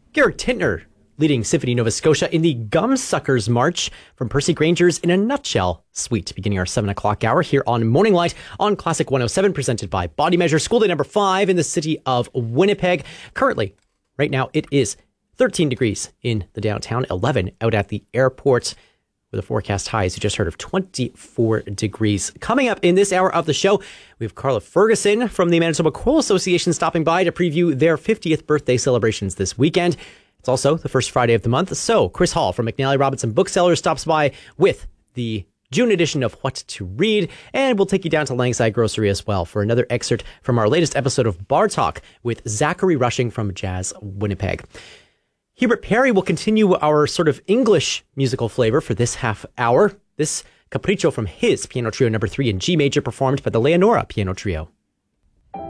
Garrick Tintner leading Symphony Nova Scotia in the Gumsuckers March from Percy Granger's In a Nutshell suite, beginning our 7 o'clock hour here on Morning Light on Classic 107, presented by Body Measure. School day number 5 in the city of Winnipeg. Currently, right now, it is 13 degrees in the downtown, 11 out at the airport, with a forecast high, as you just heard, of 24 degrees. Coming up in this hour of the show, we have Carla Ferguson from the Manitoba Choral Association stopping by to preview their 50th birthday celebrations this weekend. It's also the first Friday of the month, so Chris Hall from McNally Robinson Booksellers stops by with the June edition of What to Read, and we'll take you down to Langside Grocery as well for another excerpt from our latest episode of Bar Talk with Zachary Rushing from Jazz Winnipeg. Hubert Perry will continue our sort of English musical flavor for this half hour. This Capriccio from his Piano Trio number 3 in G major, performed by the Leonora Piano Trio.